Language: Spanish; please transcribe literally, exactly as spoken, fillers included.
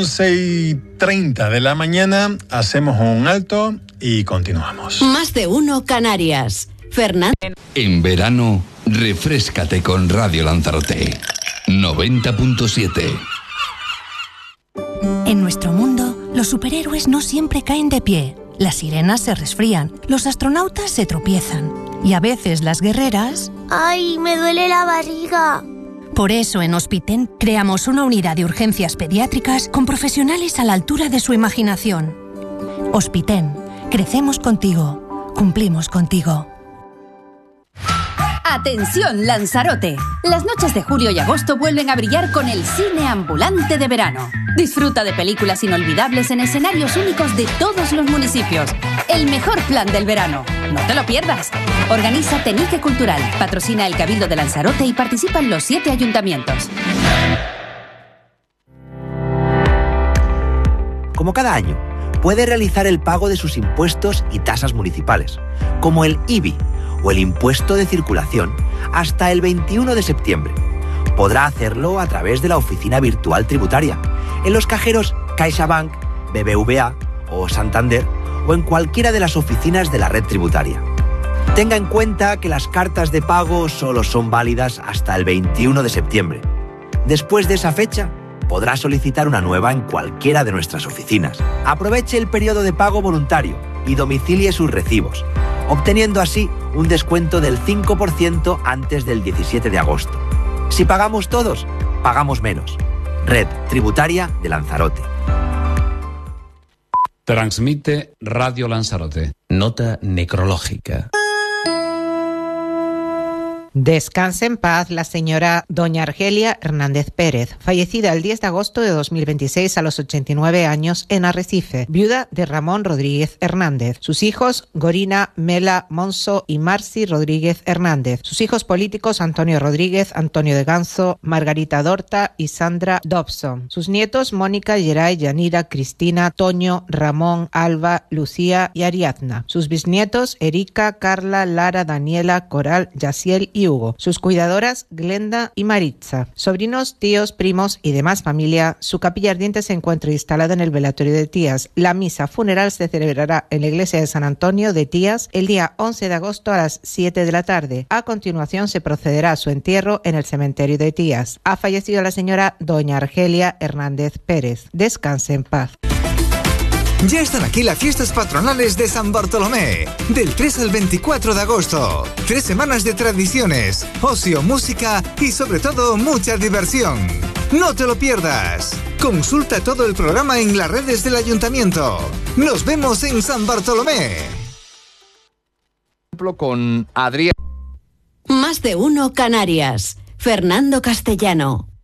once y treinta de la mañana, hacemos un alto y continuamos. Más de uno Canarias. Fernando. En verano, refréscate con Radio Lanzarote. noventa punto siete. En nuestro mundo, los superhéroes no siempre caen de pie. Las sirenas se resfrían, los astronautas se tropiezan. Y a veces las guerreras... ¡Ay, me duele la barriga! Por eso en Hospiten creamos una unidad de urgencias pediátricas con profesionales a la altura de su imaginación. Hospiten, crecemos contigo, cumplimos contigo. ¡Atención, Lanzarote! Las noches de julio y agosto vuelven a brillar con el cine ambulante de verano. Disfruta de películas inolvidables en escenarios únicos de todos los municipios. El mejor plan del verano. No te lo pierdas. Organiza Tenique Cultural, patrocina el Cabildo de Lanzarote y participa en los siete ayuntamientos. Como cada año, puede realizar el pago de sus impuestos y tasas municipales, como el I B I o el impuesto de circulación, hasta el veintiuno de septiembre. Podrá hacerlo a través de la oficina virtual tributaria, en los cajeros CaixaBank, B B V A o Santander, o en cualquiera de las oficinas de la red tributaria. Tenga en cuenta que las cartas de pago solo son válidas hasta el veintiuno de septiembre. Después de esa fecha, podrá solicitar una nueva en cualquiera de nuestras oficinas. Aproveche el periodo de pago voluntario y domicilie sus recibos, obteniendo así un descuento del cinco por ciento antes del diecisiete de agosto. Si pagamos todos, pagamos menos. Red Tributaria de Lanzarote. Transmite Radio Lanzarote. Nota necrológica. Descanse en paz la señora doña Argelia Hernández Pérez, fallecida el diez de agosto de dos mil veintiséis a los ochenta y nueve años en Arrecife, viuda de Ramón Rodríguez Hernández. Sus hijos, Gorina, Mela, Monso y Marci Rodríguez Hernández. Sus hijos políticos, Antonio Rodríguez, Antonio de Ganzo, Margarita Dorta y Sandra Dobson. Sus nietos, Mónica, Geray, Yanira, Cristina, Toño, Ramón, Alba, Lucía y Ariadna. Sus bisnietos, Erika, Carla, Lara, Daniela, Coral, Yaciel y Hugo. Sus cuidadoras, Glenda y Maritza. Sobrinos, tíos, primos y demás familia, su capilla ardiente se encuentra instalada en el velatorio de Tías. La misa funeral se celebrará en la iglesia de San Antonio de Tías el día once de agosto a las siete de la tarde. A continuación se procederá a su entierro en el cementerio de Tías. Ha fallecido la señora doña Argelia Hernández Pérez. Descanse en paz. Ya están aquí las fiestas patronales de San Bartolomé, del tres al veinticuatro de agosto. Tres semanas de tradiciones, ocio, música y sobre todo mucha diversión. ¡No te lo pierdas! Consulta todo el programa en las redes del Ayuntamiento. ¡Nos vemos en San Bartolomé! Con Adrián. Más de uno Canarias. Fernando Castellano.